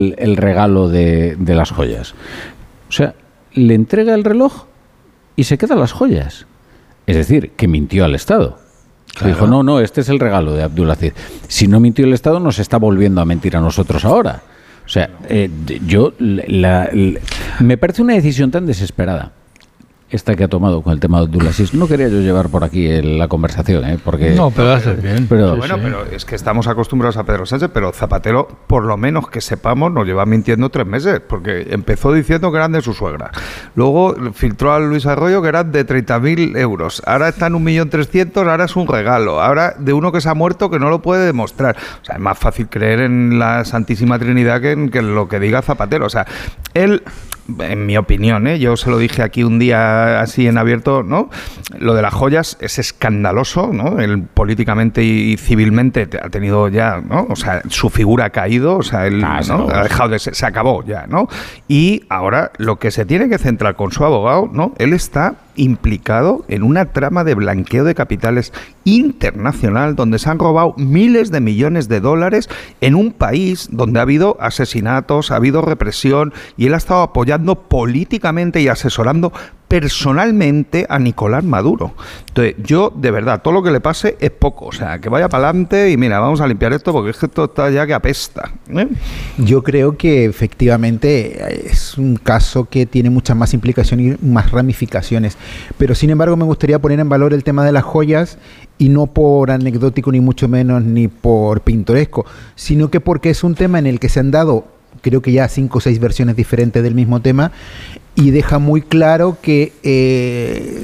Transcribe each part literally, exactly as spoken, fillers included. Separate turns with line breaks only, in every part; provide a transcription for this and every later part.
el, el regalo de, de las joyas. O sea, le entrega el reloj y se quedan las joyas. Es decir, que mintió al Estado. Claro. Dijo, no, no, este es el regalo de Abdulaziz. Si no mintió el Estado, nos está volviendo a mentir a nosotros ahora. O sea, eh, yo la, la, me parece una decisión tan desesperada esta que ha tomado con el tema de Abdulaziz. No quería yo llevar por aquí el, la conversación, ¿eh? Porque
no, pero haces bien.
Pero, bueno, sí. pero es que estamos acostumbrados a Pedro Sánchez, pero Zapatero, por lo menos que sepamos, nos lleva mintiendo tres meses, porque empezó diciendo que eran de su suegra. Luego filtró a Luis Arroyo que eran de treinta mil euros. Ahora está en un millón trescientos, ahora es un regalo. Ahora de uno que se ha muerto que no lo puede demostrar. O sea, es más fácil creer en la Santísima Trinidad que en, que en lo que diga Zapatero. O sea, él... En mi opinión, ¿eh? Yo se lo dije aquí un día así en abierto, ¿no? Lo de las joyas es escandaloso, ¿no? Él políticamente y civilmente ha tenido ya, ¿no? O sea, su figura ha caído, o sea, él ah, ¿no? ha dejado de ser, se acabó ya, ¿no? Y ahora lo que se tiene que centrar con su abogado, ¿no? Él está implicado en una trama de blanqueo de capitales internacional donde se han robado miles de millones de dólares en un país donde ha habido asesinatos, ha habido represión y él ha estado apoyando políticamente y asesorando personalmente a Nicolás Maduro. Entonces, yo, de verdad, todo lo que le pase es poco. O sea, que vaya para adelante y mira, vamos a limpiar esto porque es que esto está ya que apesta, ¿eh?
Yo creo que efectivamente es un caso que tiene muchas más implicaciones y más ramificaciones. Pero, sin embargo, me gustaría poner en valor el tema de las joyas y no por anecdótico, ni mucho menos, ni por pintoresco, sino que porque es un tema en el que se han dado, creo que ya cinco o seis versiones diferentes del mismo tema, y deja muy claro que eh,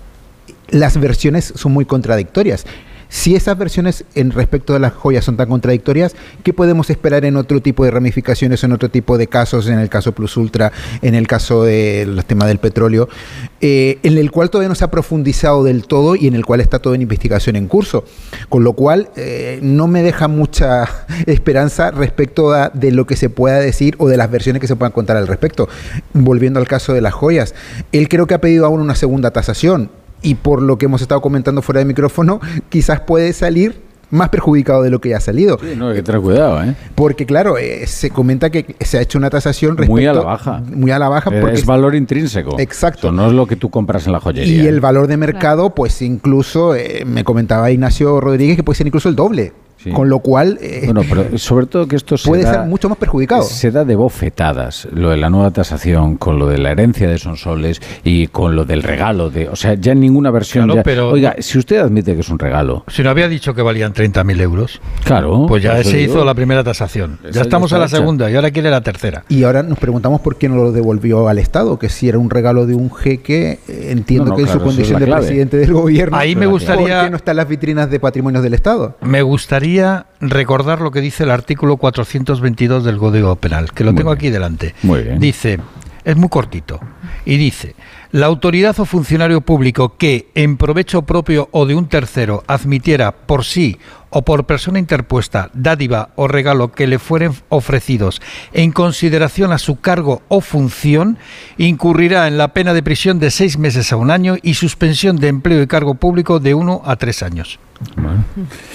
las versiones son muy contradictorias. Si esas versiones en respecto de las joyas son tan contradictorias, ¿qué podemos esperar en otro tipo de ramificaciones, en otro tipo de casos, en el caso Plus Ultra, en el caso del tema del petróleo, eh, en el cual todavía no se ha profundizado del todo y en el cual está todo en investigación en curso? Con lo cual, eh, no me deja mucha esperanza respecto a, de lo que se pueda decir o de las versiones que se puedan contar al respecto. Volviendo al caso de las joyas, él creo que ha pedido aún una segunda tasación. Y por lo que hemos estado comentando fuera de micrófono, quizás puede salir más perjudicado de lo que ya ha salido.
Sí, no, hay que tener cuidado, ¿eh?
Porque, claro, eh, se comenta que se ha hecho una tasación respecto...
Muy a la baja.
Muy a la baja.
Porque es, es valor intrínseco.
Exacto.
Eso no es lo que tú compras en la joyería.
Y el valor de mercado, claro, pues incluso, eh, me comentaba Ignacio Rodríguez, que puede ser incluso el doble. Sí. Con lo cual, eh,
bueno, pero sobre todo que esto se
puede
da,
ser mucho más perjudicado.
Se da de bofetadas, lo de la nueva tasación, con lo de la herencia de Sonsoles y con lo del regalo. de O sea, ya en ninguna versión...
Claro,
ya,
pero,
oiga, si usted admite que es un regalo...
Si no había dicho que valían treinta mil euros,
claro,
pues ya se
digo,
hizo la primera tasación. Ya estamos ya a la hecha. segunda y ahora quiere la tercera.
Y ahora nos preguntamos por qué no lo devolvió al Estado, que si era un regalo de un jeque, entiendo no, no, que claro, en su condición es de presidente del gobierno...
Ahí me gustaría...
¿Por qué no están las vitrinas de patrimonios del Estado?
Me gustaría recordar lo que dice el artículo cuatrocientos veintidós del Código Penal, que lo muy tengo bien. aquí delante.
Muy bien.
Dice, es muy cortito, y dice: la autoridad o funcionario público que, en provecho propio o de un tercero, admitiera por sí o por persona interpuesta dádiva o regalo que le fueren ofrecidos en consideración a su cargo o función, incurrirá en la pena de prisión de seis meses a un año y suspensión de empleo y cargo público de uno a tres años. Bueno.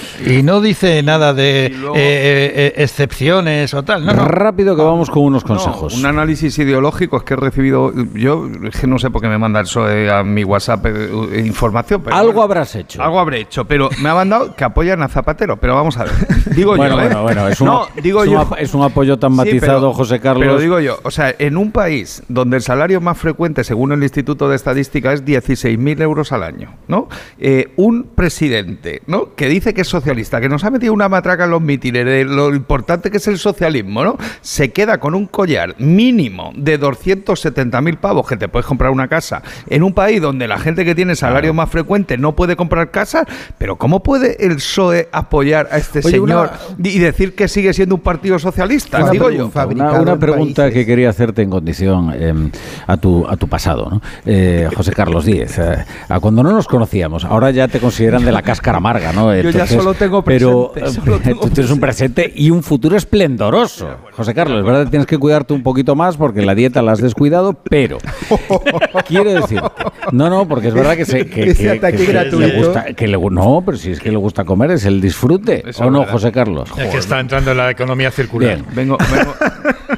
Y no dice nada de luego, eh, eh, excepciones o tal. No, no.
Rápido que vamos con unos consejos.
No, un análisis ideológico es que he recibido, yo es que no sé por qué me manda eso eh, a mi WhatsApp eh, información. Pero
algo
bueno,
habrás hecho.
Algo habré hecho, pero me ha mandado que apoyan a Zapatero, pero vamos a ver. Digo
bueno,
yo,
bueno,
¿eh?
bueno, es, una,
no, digo
es,
yo,
una, es un apoyo tan matizado, sí, pero, José Carlos.
Pero digo yo, o sea, en un país donde el salario más frecuente, según el Instituto de Estadística, es dieciséis mil euros al año, ¿no? Eh, un presidente, ¿no?, que dice que es socialista, que nos ha metido una matraca en los mítines de lo importante que es el socialismo, ¿no?, se queda con un collar mínimo de doscientos setenta mil pavos que te puedes comprar una casa en un país donde la gente que tiene salario más frecuente no puede comprar casas. Pero ¿cómo puede el P S O E apoyar a este Oye, señor una... y decir que sigue siendo un partido socialista?
Una,
digo yo.
Una, una pregunta países. que quería hacerte en condición eh, a tu a tu pasado, ¿no? Eh, José Carlos Díez, eh, a cuando no nos conocíamos, ahora ya te consideran de la cáscara amarga, ¿no?
Entonces, yo ya solo tengo presente.
Pero
solo tengo
tú tienes un presente y un futuro esplendoroso. José Carlos, es verdad que tienes que cuidarte un poquito más porque la dieta la has descuidado, pero quiero decir, no, no, porque es verdad que se que,
Ese
que,
ataque
que,
gratuito.
le gusta, que le, no, pero si es que le gusta comer, es el disfrute,
Eso
¿o no,
verdad.
José Carlos?
Es que está entrando en la economía circular.
Bien. Vengo, vengo,